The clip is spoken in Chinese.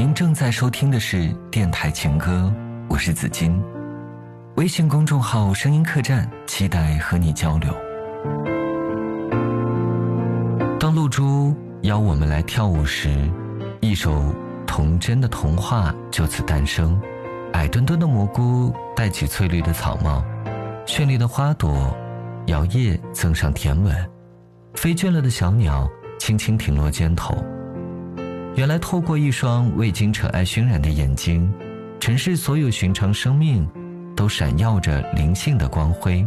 您正在收听的是电台情歌，我是子金。微信公众号声音客栈，期待和你交流。当露珠邀我们来跳舞时，一首童真的童话就此诞生。矮墩墩的蘑菇戴起翠绿的草帽，绚丽的花朵摇曳赠上甜吻，飞倦了的小鸟轻轻停落肩头。原来透过一双未经尘埃熏染的眼睛，尘世所有寻常生命都闪耀着灵性的光辉。